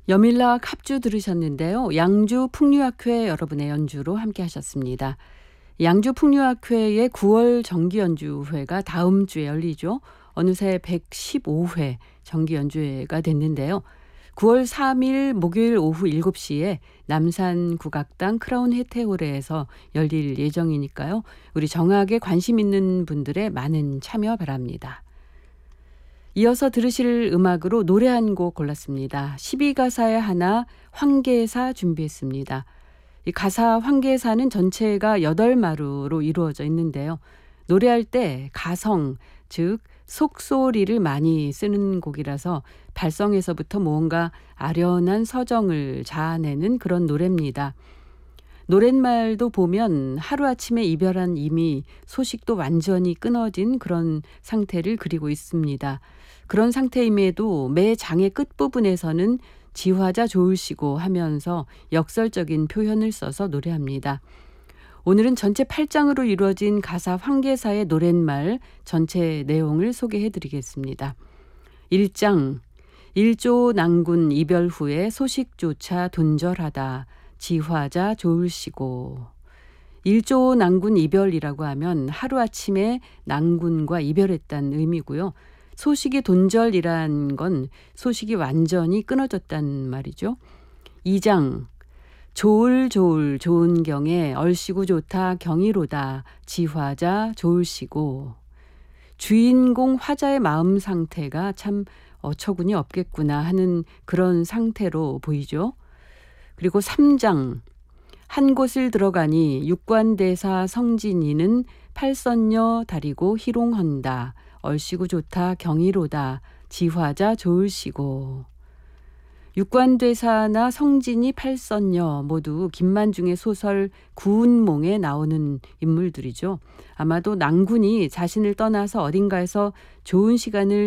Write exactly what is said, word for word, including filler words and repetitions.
여밀락 합주 들으셨는데요. 양주 풍류학회 여러분의 연주로 함께 하셨습니다. 양주 풍류학회의 구월 정기연주회가 다음 주에 열리죠. 어느새 백십오 회 정기연주회가 됐는데요. 구월 삼일 목요일 오후 일곱 시에 남산국악당 크라운 혜태홀에서 열릴 예정이니까요. 우리 정악에 관심 있는 분들의 많은 참여 바랍니다. 이어서 들으실 음악으로 노래 한 곡 골랐습니다. 십이 가사의 하나 황계사 준비했습니다. 이 가사 황계사는 전체가 여덟 마루로 이루어져 있는데요. 노래할 때 가성, 즉 속소리를 많이 쓰는 곡이라서 발성에서부터 뭔가 아련한 서정을 자아내는 그런 노래입니다. 노랫말도 보면 하루아침에 이별한 이미 소식도 완전히 끊어진 그런 상태를 그리고 있습니다. 그런 상태임에도 매 장의 끝부분에서는 지화자 좋으시고 하면서 역설적인 표현을 써서 노래합니다. 오늘은 전체 팔 장으로 이루어진 가사 황계사의 노랫말 전체 내용을 소개해드리겠습니다. 일 장 일조 난군 이별 후에 소식조차 돈절하다 지화자 좋으시고. 일조 난군 이별이라고 하면 하루아침에 난군과 이별했다는 의미고요. 소식이 돈절이란 건 소식이 완전히 끊어졌단 말이죠. 이 장 좋을 좋을 좋은 경에 얼씨구 좋다 경이로다 지화자 좋으시고. 주인공 화자의 마음 상태가 참 어처구니 없겠구나 하는 그런 상태로 보이죠. 그리고 삼 장 한 곳을 들어가니 육관대사 성진이는 팔선녀 다리고 희롱헌다 얼씨구 좋다 경이로다 지화자 좋으시고. 육관대사나 성진이 팔선녀 모두 김만중의 소설 구운몽에 나오는 인물들이죠. 아마도 난군이 자신을 떠나서 어딘가에서 좋은 시간을